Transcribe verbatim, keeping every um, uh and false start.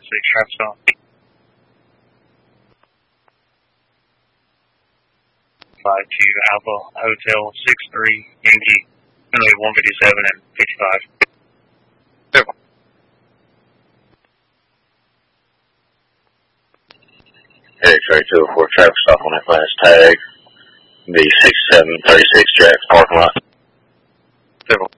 six, traffic stop. five two Alpha Hotel six three Yankee, runway one fifty-seven and fifty-five. X-ray two oh four traffic stop on that last tag. Be six seven thirty-six Jack's parking lot. Several.